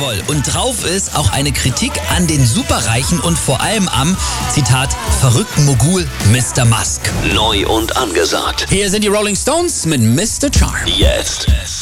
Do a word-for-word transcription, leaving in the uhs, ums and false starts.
Jawohl. Und drauf ist auch eine Kritik an den Superreichen und vor allem am, Zitat, verrückten Mogul Mister Musk. Neu und angesagt. Hier sind die Rolling Stones mit Mister Charm. Jetzt.